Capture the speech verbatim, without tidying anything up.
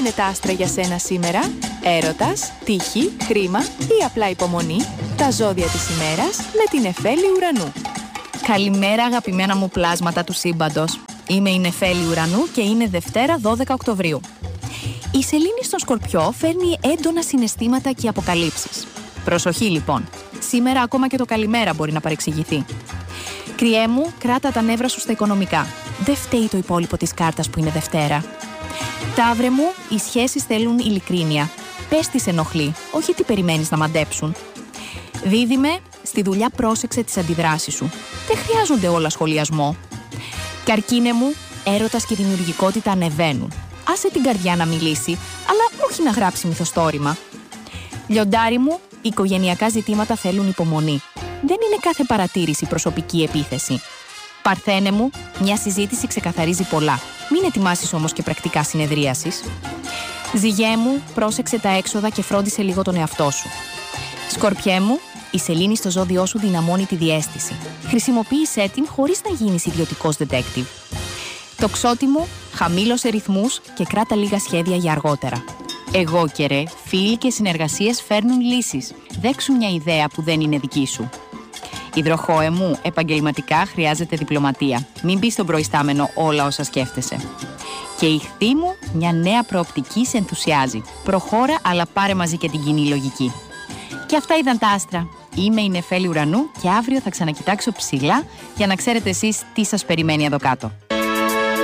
λένε τα άστρα για σένα σήμερα? Έρωτας, τύχη, χρήμα ή απλά υπομονή? Τα ζώδια της ημέρας με την Νεφέλη Ουρανού. Καλημέρα αγαπημένα μου πλάσματα του σύμπαντος. Είμαι η Νεφέλη Ουρανού και είναι Δευτέρα δώδεκα Οκτωβρίου. Η σελήνη στον Σκορπιό φέρνει έντονα συναισθήματα και αποκαλύψεις. Προσοχή λοιπόν, σήμερα ακόμα και το καλημέρα μπορεί να παρεξηγηθεί. Κριέ μου, κράτα τα νεύρα σου στα οικονομικά. Δεν φταίει το υπόλοιπο της κάρτας που είναι Δευτέρα. Ταύρε μου, οι σχέσεις θέλουν ειλικρίνεια. Πες τις ενοχλεί, όχι τι περιμένεις να μαντέψουν. Δίδυμε, στη δουλειά πρόσεξε τις αντιδράσεις σου. Δεν χρειάζονται όλα σχολιασμό. Καρκίνε μου, έρωτας και δημιουργικότητα ανεβαίνουν. Άσε την καρδιά να μιλήσει, αλλά όχι να γράψει μυθοστόρημα. Λιοντάρι μου, οικογενειακά ζητήματα θέλουν υπομονή. Δεν είναι κάθε παρατήρηση προσωπική επίθεση. Παρθένε μου, μια συζήτηση ξεκαθαρίζει πολλά. Μην ετοιμάσεις όμως και πρακτικά συνεδρίασης. Ζυγέ μου, πρόσεξε τα έξοδα και φρόντισε λίγο τον εαυτό σου. Σκορπιέ μου, η σελήνη στο ζώδιό σου δυναμώνει τη διαίσθηση. Χρησιμοποίησέ την χωρίς να γίνεις ιδιωτικός detective. Τοξότη μου, χαμήλωσε ρυθμούς και κράτα λίγα σχέδια για αργότερα. Εγώ και ρε, φίλοι και συνεργασίες φέρνουν λύσεις. Δέξου μια ιδέα που δεν είναι δική σου. Υδροχόε μου, επαγγελματικά χρειάζεται διπλωματία. Μην πεις στον προϊστάμενο όλα όσα σκέφτεσαι. Και η Ιχθύ μου, μια νέα προοπτική σε ενθουσιάζει. Προχώρα, αλλά πάρε μαζί και την κοινή λογική. Και αυτά ήταν τα άστρα. Είμαι η Νεφέλη Ουρανού και αύριο θα ξανακοιτάξω ψηλά για να ξέρετε εσείς τι σας περιμένει εδώ κάτω.